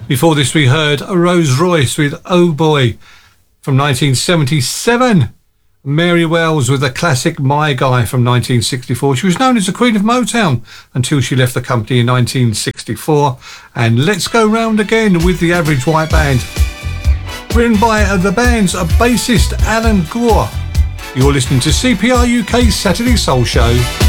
Before this, we heard Rose Royce with Oh Boy from 1977. Mary Wells with the classic My Guy from 1964. She was known as the Queen of Motown until she left the company in 1964. And let's go round again with the Average White Band. Written by the band's bassist Alan Gore. You're listening to CPR UK's Saturday Soul Show.